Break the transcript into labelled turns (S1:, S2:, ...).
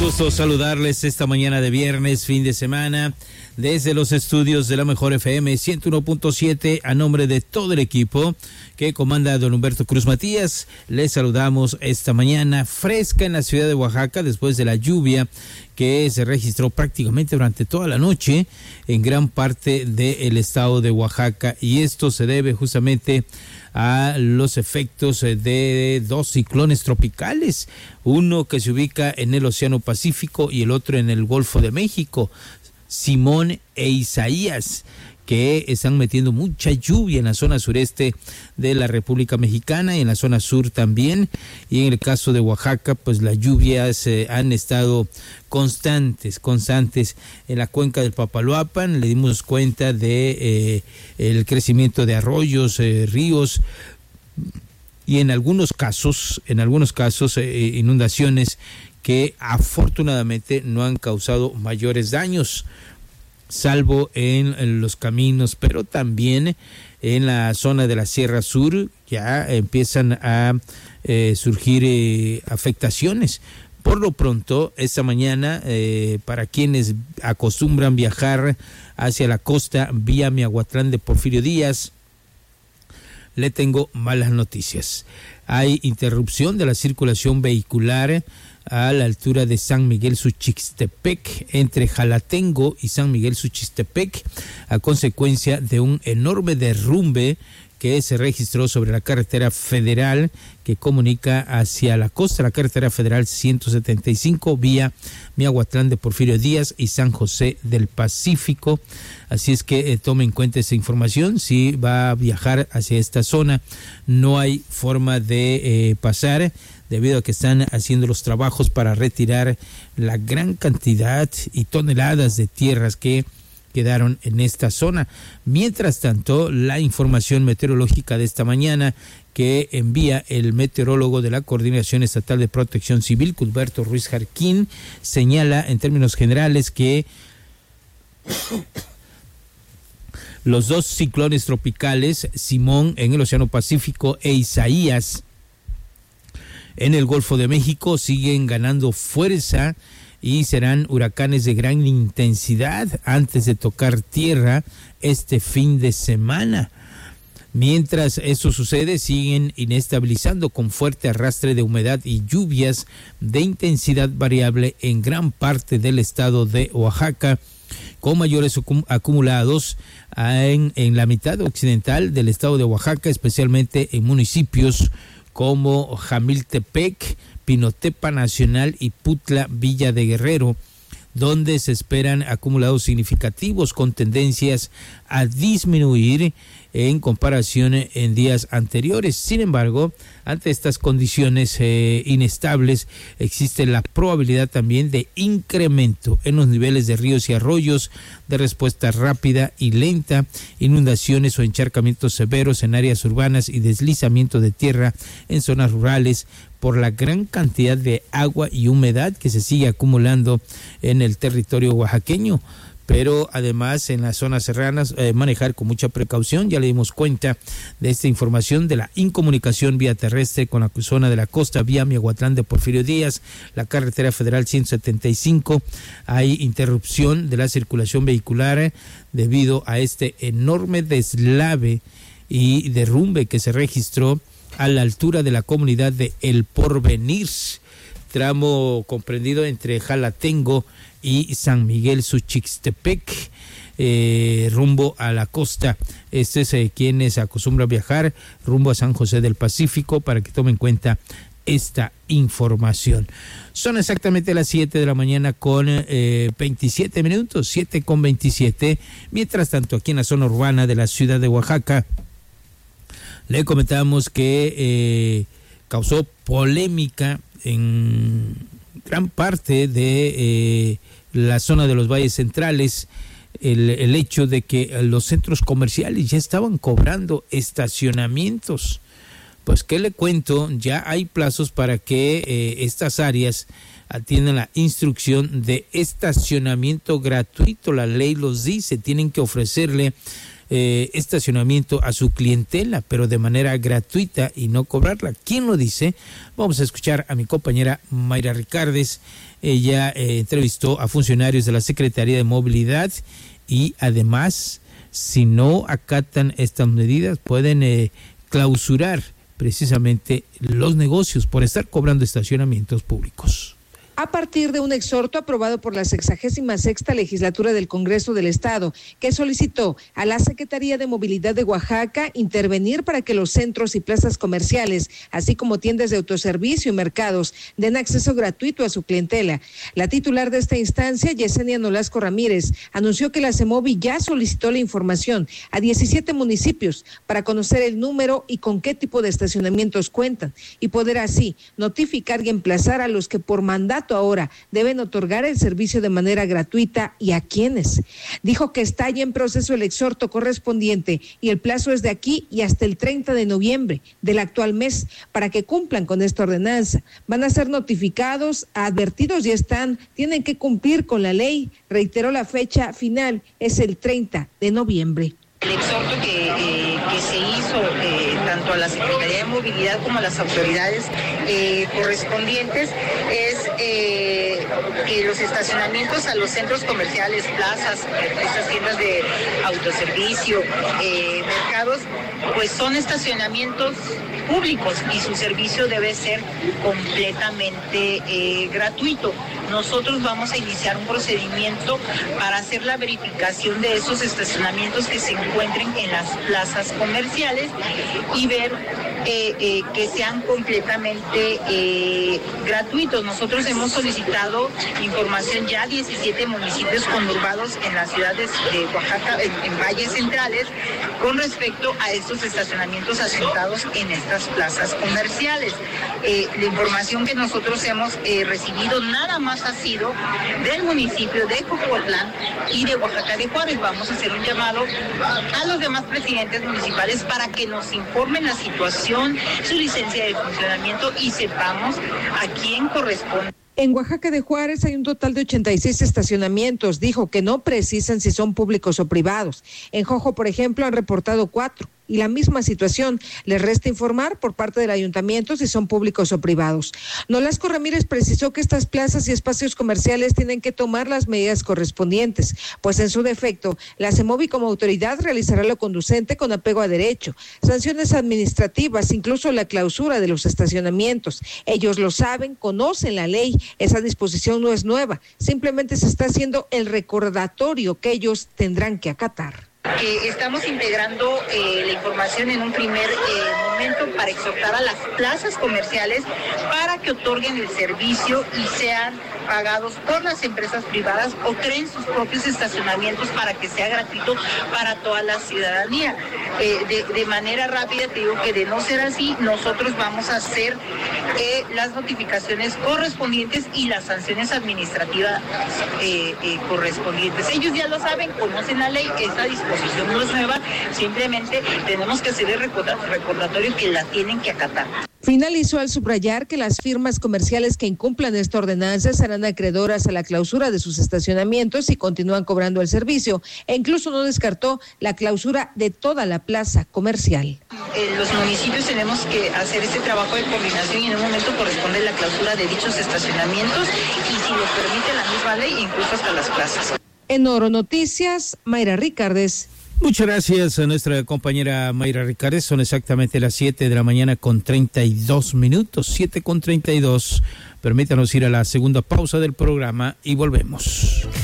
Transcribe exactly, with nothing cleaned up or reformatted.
S1: Gusto saludarles esta mañana de viernes, fin de semana, desde los estudios de la Mejor F M ciento uno punto siete, a nombre de todo el equipo que comanda don Humberto Cruz Matías. Les saludamos esta mañana fresca en la ciudad de Oaxaca, después de la lluvia que se registró prácticamente durante toda la noche en gran parte del estado de Oaxaca, y esto se debe justamente a los efectos de dos ciclones tropicales, uno que se ubica en el Océano Pacífico y el otro en el Golfo de México, Simón e Isaías, que están metiendo mucha lluvia en la zona sureste de la República Mexicana y en la zona sur también. Y en el caso de Oaxaca, pues las lluvias eh, han estado constantes, constantes en la cuenca del Papaloapan. Le dimos cuenta de eh, el crecimiento de arroyos, eh, ríos, y en algunos casos, en algunos casos, eh, inundaciones que afortunadamente no han causado mayores daños, salvo en, en los caminos, pero también en la zona de la Sierra Sur ya empiezan a eh, surgir eh, afectaciones. Por lo pronto, esta mañana, eh, para quienes acostumbran viajar hacia la costa vía Miahuatlán de Porfirio Díaz, le tengo malas noticias. Hay interrupción de la circulación vehicular a la altura de San Miguel Suchixtepec, entre Jalatengo y San Miguel Suchixtepec, a consecuencia de un enorme derrumbe que se registró sobre la carretera federal que comunica hacia la costa, la carretera federal ciento setenta y cinco, vía Miahuatlán de Porfirio Díaz y San José del Pacífico. Así es que eh, tome en cuenta esa información. Si va a viajar hacia esta zona, no hay forma de eh, pasar, debido a que están haciendo los trabajos para retirar la gran cantidad y toneladas de tierras que quedaron en esta zona. Mientras tanto, la información meteorológica de esta mañana que envía el meteorólogo de la Coordinación Estatal de Protección Civil, Cusberto Ruiz Jarquín, señala en términos generales que los dos ciclones tropicales, Simón en el Océano Pacífico e Isaías en el Golfo de México, siguen ganando fuerza y serán huracanes de gran intensidad antes de tocar tierra este fin de semana. Mientras eso sucede, siguen inestabilizando con fuerte arrastre de humedad y lluvias de intensidad variable en gran parte del estado de Oaxaca, con mayores acumulados en, en la mitad occidental del estado de Oaxaca, especialmente en municipios como Jamiltepec, Pinotepa Nacional y Putla Villa de Guerrero, donde se esperan acumulados significativos con tendencias a disminuir en comparación en días anteriores. Sin embargo, ante estas condiciones eh, inestables, existe la probabilidad también de incremento en los niveles de ríos y arroyos, de respuesta rápida y lenta, inundaciones o encharcamientos severos en áreas urbanas y deslizamiento de tierra en zonas rurales, por la gran cantidad de agua y humedad que se sigue acumulando en el territorio oaxaqueño. Pero además en las zonas serranas eh, manejar con mucha precaución. Ya le dimos cuenta de esta información de la incomunicación vía terrestre con la zona de la costa vía Miahuatlán de Porfirio Díaz, la carretera federal ciento setenta y cinco. Hay interrupción de la circulación vehicular eh, debido a este enorme deslave y derrumbe que se registró a la altura de la comunidad de El Porvenir, tramo comprendido entre Jalatengo y San Miguel Suchixtepec, eh, rumbo a la costa. Este es eh, quienes acostumbran viajar rumbo a San José del Pacífico, para que tomen en cuenta esta información. Son exactamente las siete de la mañana con eh, veintisiete minutos, siete con veintisiete. Mientras tanto, aquí en la zona urbana de la ciudad de Oaxaca, le comentamos que eh, causó polémica en gran parte de eh, la zona de los valles centrales el, el hecho de que los centros comerciales ya estaban cobrando estacionamientos. Pues qué le cuento, ya hay plazos para que eh, estas áreas atiendan la instrucción de estacionamiento gratuito. La ley los dice, tienen que ofrecerle eh, estacionamiento a su clientela, pero de manera gratuita y no cobrarla. ¿Quién lo dice? Vamos a escuchar a mi compañera Mayra Ricardes. Ella eh, entrevistó a funcionarios de la Secretaría de Movilidad y además, si no acatan estas medidas, pueden eh, clausurar precisamente los negocios por estar cobrando estacionamientos públicos.
S2: A partir de un exhorto aprobado por la sexagésima sexta legislatura del Congreso del Estado, que solicitó a la Secretaría de Movilidad de Oaxaca intervenir para que los centros y plazas comerciales, así como tiendas de autoservicio y mercados, den acceso gratuito a su clientela. La titular de esta instancia, Yesenia Nolasco Ramírez, anunció que la CEMOVI ya solicitó la información a diecisiete municipios para conocer el número y con qué tipo de estacionamientos cuentan y poder así notificar y emplazar a los que por mandato ahora deben otorgar el servicio de manera gratuita y a quienes. Dijo que está ya en proceso el exhorto correspondiente y el plazo es de aquí y hasta el treinta de noviembre del actual mes para que cumplan con esta ordenanza. Van a ser notificados, advertidos y están, tienen que cumplir con la ley. Reiteró, la fecha final es el treinta de noviembre.
S3: El exhorto que, eh, que se hizo eh, tanto a la Secretaría de Movilidad como a las autoridades eh, correspondientes es eh, que los estacionamientos a los centros comerciales, plazas, estas tiendas de autoservicio, eh, mercados, pues son estacionamientos públicos y su servicio debe ser completamente eh, gratuito. Nosotros vamos a iniciar un procedimiento para hacer la verificación de esos estacionamientos que se encuentren en las plazas comerciales y ver eh, eh, que sean completamente eh, gratuitos. Nosotros hemos solicitado información ya a diecisiete municipios conurbados en las ciudades de Oaxaca, en, en valles centrales, con respecto a estos estacionamientos asentados en estas plazas comerciales. Eh, la información que nosotros hemos eh, recibido nada más ha sido del municipio de Cocotlán y de Oaxaca de Juárez. Vamos a hacer un llamado a los demás presidentes municipales para que nos informen la situación, su licencia de funcionamiento y sepamos a quién corresponde.
S2: En Oaxaca de Juárez hay un total de ochenta y seis estacionamientos. Dijo que no precisan si son públicos o privados. En Jojo, por ejemplo, han reportado cuatro. Y la misma situación, les resta informar por parte del ayuntamiento si son públicos o privados. Nolasco Ramírez precisó que estas plazas y espacios comerciales tienen que tomar las medidas correspondientes, pues en su defecto, la CEMOVI como autoridad realizará lo conducente con apego a derecho, sanciones administrativas, incluso la clausura de los estacionamientos. Ellos lo saben, conocen la ley, esa disposición no es nueva, simplemente se está haciendo el recordatorio que ellos tendrán que acatar.
S3: Que estamos integrando eh, la información en un primer eh, momento para exhortar a las plazas comerciales para que otorguen el servicio y sean pagados por las empresas privadas o creen sus propios estacionamientos para que sea gratuito para toda la ciudadanía. Eh, de, de manera rápida te digo que de no ser así, nosotros vamos a hacer eh, las notificaciones correspondientes y las sanciones administrativas eh, eh, correspondientes. Ellos ya lo saben, conocen la ley, esta disposición no es nueva, simplemente tenemos que hacer el recordatorio que la tienen que acatar.
S2: Finalizó al subrayar que las firmas comerciales que incumplan esta ordenanza serán acreedoras a la clausura de sus estacionamientos y continúan cobrando el servicio, e incluso no descartó la clausura de toda la plaza comercial.
S3: Eh, los municipios tenemos que hacer este trabajo de coordinación y en un momento corresponde la clausura de dichos estacionamientos y si lo permite la misma ley, incluso hasta las plazas.
S2: En Oro Noticias, Mayra Ricardes.
S1: Muchas gracias a nuestra compañera Mayra Ricardes. Son exactamente las siete de la mañana con treinta y dos minutos, siete con treinta y dos. Permítanos ir a la segunda pausa del programa y volvemos.